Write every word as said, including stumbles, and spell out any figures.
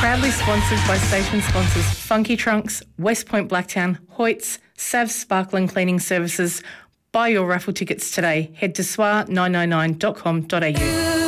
Proudly sponsored by station sponsors Funky Trunks, West Point Blacktown, Hoyts, Savs Sparkling Cleaning Services. Buy your raffle tickets today. Head to S W A nine nine nine dot com dot a u.